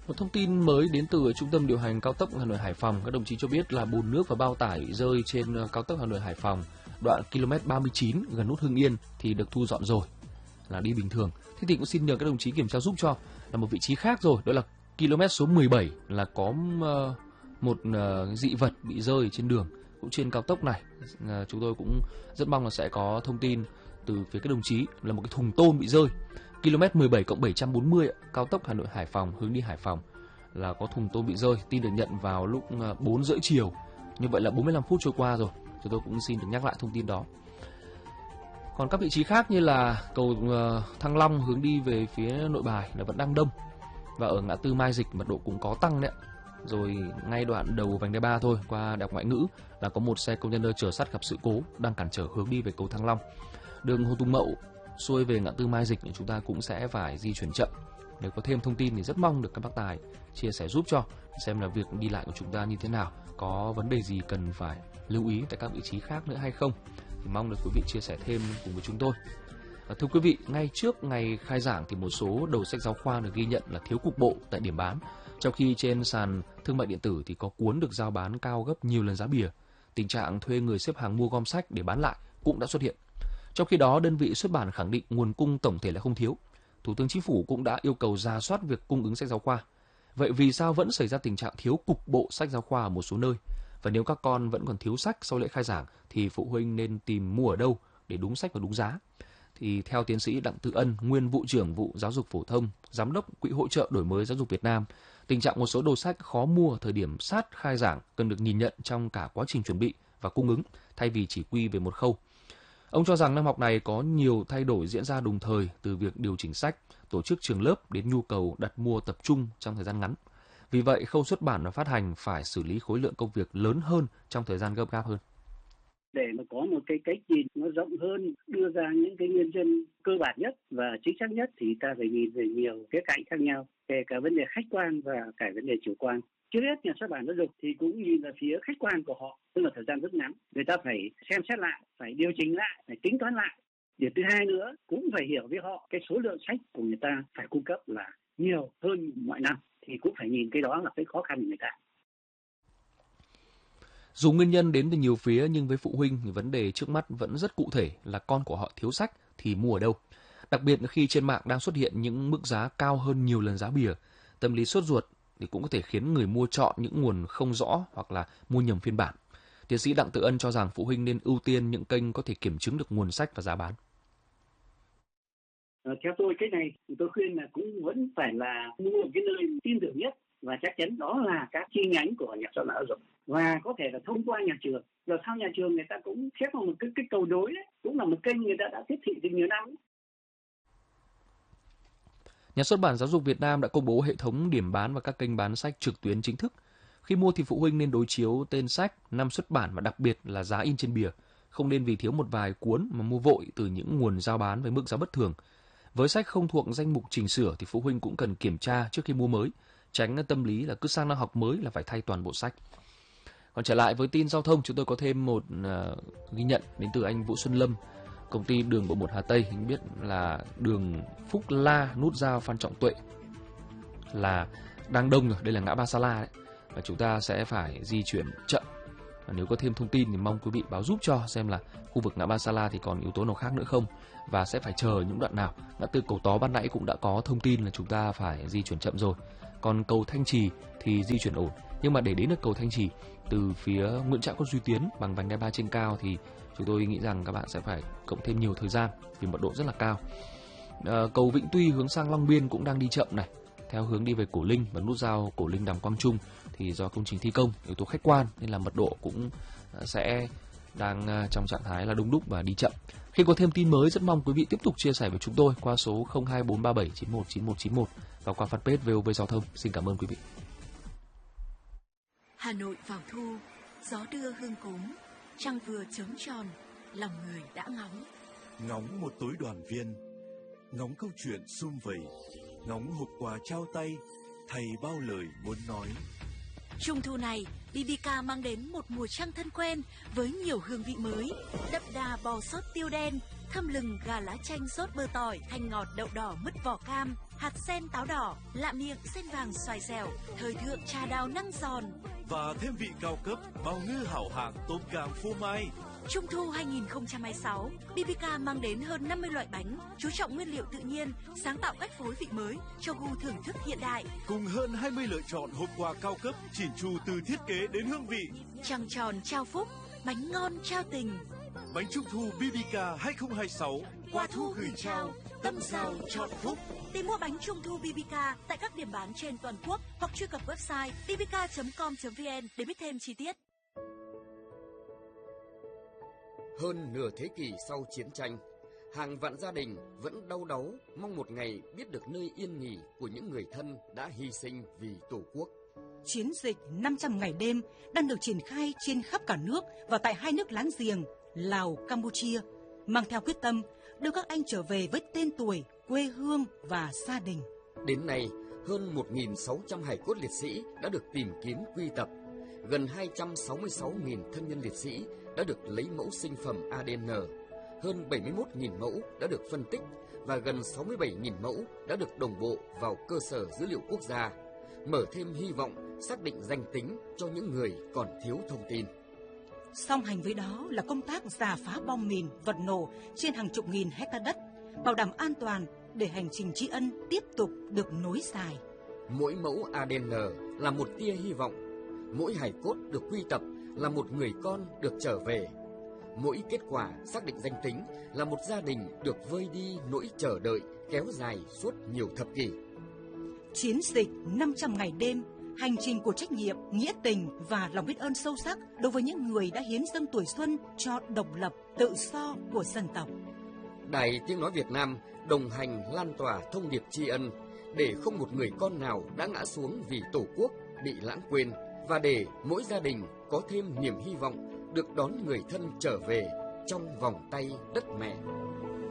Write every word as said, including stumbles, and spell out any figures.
Một thông tin mới đến từ Trung tâm điều hành cao tốc Hà Nội Hải Phòng, các đồng chí cho biết là bùn nước và bao tải rơi trên cao tốc Hà Nội Hải Phòng, đoạn ki lô mét ba mươi chín gần nút Hưng Yên thì được thu dọn rồi, là đi bình thường. Thế thì cũng xin nhờ các đồng chí kiểm tra giúp cho là một vị trí khác rồi, đó là ki lô mét số mười bảy là có uh, một uh, dị vật bị rơi trên đường cũng trên cao tốc này. Uh, chúng tôi cũng rất mong là sẽ có thông tin từ phía các đồng chí là một cái thùng tôm bị rơi. ki lô mét mười bảy cộng bảy trăm bốn mươi cao tốc Hà Nội Hải Phòng hướng đi Hải Phòng là có thùng tôm bị rơi. Tin được nhận vào lúc bốn rưỡi chiều. Như vậy là bốn mươi lăm phút trôi qua rồi. Chúng tôi cũng xin được nhắc lại thông tin đó. Còn các vị trí khác như là cầu uh, Thăng Long hướng đi về phía Nội Bài là vẫn đang đông. Và ở ngã tư Mai Dịch mật độ cũng có tăng đấy. Rồi ngay đoạn đầu vành đai ba thôi, qua Đại học Ngoại ngữ là có một xe container chở sắt gặp sự cố đang cản trở hướng đi về cầu Thăng Long. Đường Hồ Tùng Mậu xuôi về ngã tư Mai Dịch thì chúng ta cũng sẽ phải di chuyển chậm. Nếu có thêm thông tin thì rất mong được các bác tài chia sẻ giúp cho, xem là việc đi lại của chúng ta như thế nào, có vấn đề gì cần phải lưu ý tại các vị trí khác nữa hay không, thì mong được quý vị chia sẻ thêm cùng với chúng tôi. À, thưa quý vị, ngay trước ngày khai giảng thì một số đầu sách giáo khoa được ghi nhận là thiếu cục bộ tại điểm bán, trong khi trên sàn thương mại điện tử thì có cuốn được giao bán cao gấp nhiều lần giá bìa. Tình trạng thuê người xếp hàng mua gom sách để bán lại cũng đã xuất hiện. Trong khi đó, đơn vị xuất bản khẳng định nguồn cung tổng thể là không thiếu. Thủ tướng Chính phủ cũng đã yêu cầu rà soát việc cung ứng sách giáo khoa. Vậy vì sao vẫn xảy ra tình trạng thiếu cục bộ sách giáo khoa ở một số nơi? Và nếu các con vẫn còn thiếu sách sau lễ khai giảng thì phụ huynh nên tìm mua ở đâu để đúng sách và đúng giá? Thì theo tiến sĩ Đặng Tự Ân, nguyên vụ trưởng vụ giáo dục phổ thông, giám đốc Quỹ hỗ trợ đổi mới giáo dục Việt Nam, tình trạng một số đồ sách khó mua thời điểm sát khai giảng cần được nhìn nhận trong cả quá trình chuẩn bị và cung ứng, thay vì chỉ quy về một khâu. Ông cho rằng năm học này có nhiều thay đổi diễn ra đồng thời, từ việc điều chỉnh sách, tổ chức trường lớp đến nhu cầu đặt mua tập trung trong thời gian ngắn. Vì vậy, khâu xuất bản và phát hành phải xử lý khối lượng công việc lớn hơn trong thời gian gấp gáp hơn. Để mà có một cái cách nhìn nó rộng hơn, đưa ra những cái nguyên nhân cơ bản nhất và chính xác nhất thì ta phải nhìn về nhiều khía cạnh khác nhau, kể cả vấn đề khách quan và cả vấn đề chủ quan. Trước hết, nhà xuất bản giáo dục thì cũng nhìn là phía khách quan của họ, tức là thời gian rất ngắn. Người ta phải xem xét lại, phải điều chỉnh lại, phải tính toán lại. Điều thứ hai nữa, cũng phải hiểu với họ cái số lượng sách của người ta phải cung cấp là nhiều hơn mọi năm. Thì cũng phải nhìn cái đó là cái khó khăn của người ta. Dù nguyên nhân đến từ nhiều phía nhưng với phụ huynh thì vấn đề trước mắt vẫn rất cụ thể là con của họ thiếu sách thì mua ở đâu. Đặc biệt là khi trên mạng đang xuất hiện những mức giá cao hơn nhiều lần giá bìa, tâm lý sốt ruột thì cũng có thể khiến người mua chọn những nguồn không rõ hoặc là mua nhầm phiên bản. Tiến sĩ Đặng Tự Ân cho rằng phụ huynh nên ưu tiên những kênh có thể kiểm chứng được nguồn sách và giá bán. À, theo tôi cái này tôi khuyên là cũng vẫn phải là mua cái nơi tin tưởng nhất, và chắc chắn đó là các chi nhánh của nhà xuất bản giáo dục, và có thể là thông qua nhà trường. Rồi sau nhà trường người ta cũng xếp vào một cái, cái cầu nối đấy, cũng là một kênh người ta đã tiếp thị từ nhiều năm. Nhà xuất bản Giáo dục Việt Nam đã công bố hệ thống điểm bán và các kênh bán sách trực tuyến chính thức. Khi mua thì phụ huynh nên đối chiếu tên sách, năm xuất bản và đặc biệt là giá in trên bìa. Không nên vì thiếu một vài cuốn mà mua vội từ những nguồn giao bán với mức giá bất thường. Với sách không thuộc danh mục chỉnh sửa thì phụ huynh cũng cần kiểm tra trước khi mua mới, tránh tâm lý là cứ sang năm học mới là phải thay toàn bộ sách. Còn trở lại với tin giao thông, chúng tôi có thêm một uh, ghi nhận đến từ anh Vũ Xuân Lâm, công ty đường bộ một Hà Tây. Anh biết là đường Phúc La nút giao Phan Trọng Tuệ là đang đông rồi, đây là ngã ba Sa La đấy, và chúng ta sẽ phải di chuyển chậm. Và nếu có thêm thông tin thì mong quý vị báo giúp cho xem là khu vực ngã ba Sa La thì còn yếu tố nào khác nữa không, và sẽ phải chờ những đoạn nào. Ngã tư Cầu Tó ban nãy cũng đã có thông tin là chúng ta phải di chuyển chậm rồi. Còn cầu Thanh Trì thì di chuyển ổn, nhưng mà để đến được cầu Thanh Trì từ phía Nguyễn Trãi Quất Duy Tiến bằng vành đai ba trên cao thì chúng tôi nghĩ rằng các bạn sẽ phải cộng thêm nhiều thời gian vì mật độ rất là cao. À, cầu Vĩnh Tuy hướng sang Long Biên cũng đang đi chậm này, theo hướng đi về Cổ Linh và nút giao Cổ Linh Đàm Quang Trung thì do công trình thi công, yếu tố khách quan nên là mật độ cũng sẽ đang trong trạng thái là đông đúc và đi chậm. Khi có thêm tin mới, rất mong quý vị tiếp tục chia sẻ với chúng tôi qua số không hai bốn ba bảy chín một chín một chín một và qua fanpage vê o vê Giao thông. Xin cảm ơn quý vị. Hà Nội vào thu, gió đưa hương cốm, trăng vừa chớm tròn, lòng người đã ngóng. Ngóng một tối đoàn viên, ngóng câu chuyện sum vầy, ngóng hộp quà trao tay, thầy bao lời muốn nói. Trung thu này, bê bê ca mang đến một mùa trăng thân quen với nhiều hương vị mới, đậm đà bò sốt tiêu đen, thơm lừng gà lá chanh sốt bơ tỏi, thanh ngọt đậu đỏ mứt vỏ cam. hạt sen táo đỏ, lạ miệng sen vàng xoài dẻo, thời thượng trà đào năng giòn. Và thêm vị cao cấp, bào ngư hảo hạng tôm càng phô mai. Trung thu hai không hai sáu, bê bê ca mang đến hơn năm mươi loại bánh, chú trọng nguyên liệu tự nhiên, sáng tạo cách phối vị mới cho gu thưởng thức hiện đại. Cùng hơn hai mươi lựa chọn hộp quà cao cấp chỉn chu từ thiết kế đến hương vị. Trăng tròn trao phúc, bánh ngon trao tình. Bánh trung thu bê bê ca hai không hai sáu, Quà thu gửi trao, tâm giao trọn phúc. Tìm mua bánh trung thu bê bê ca tại các điểm bán trên toàn quốc hoặc truy cập website b b k chấm com chấm v n để biết thêm chi tiết. Hơn nửa thế kỷ sau chiến tranh, hàng vạn gia đình vẫn đau đáu mong một ngày biết được nơi yên nghỉ của những người thân đã hy sinh vì Tổ quốc. Chiến dịch năm trăm ngày đêm đang được triển khai trên khắp cả nước và tại hai nước láng giềng Lào, Campuchia, mang theo quyết tâm đưa các anh trở về với tên tuổi, quê hương và gia đình. Đến nay, hơn một nghìn sáu trăm hài cốt liệt sĩ đã được tìm kiếm quy tập, gần hai trăm sáu mươi sáu nghìn thân nhân liệt sĩ đã được lấy mẫu sinh phẩm a đê en, hơn bảy mươi mốt nghìn mẫu đã được phân tích và gần sáu mươi bảy nghìn mẫu đã được đồng bộ vào cơ sở dữ liệu quốc gia, mở thêm hy vọng xác định danh tính cho những người còn thiếu thông tin. Song hành với đó là công tác rà phá bom mìn, vật nổ trên hàng chục nghìn hecta đất, bảo đảm an toàn để hành trình tri ân tiếp tục được nối dài. Mỗi mẫu a đê en là một tia hy vọng, mỗi hài cốt được quy tập là một người con được trở về. Mỗi kết quả xác định danh tính là một gia đình được vơi đi nỗi chờ đợi kéo dài suốt nhiều thập kỷ. Chiến dịch năm trăm ngày đêm, hành trình của trách nhiệm, nghĩa tình và lòng biết ơn sâu sắc đối với những người đã hiến dâng tuổi xuân cho độc lập, tự do của dân tộc. Đài Tiếng Nói Việt Nam đồng hành lan tỏa thông điệp tri ân để không một người con nào đã ngã xuống vì Tổ quốc bị lãng quên và để mỗi gia đình có thêm niềm hy vọng được đón người thân trở về trong vòng tay đất mẹ.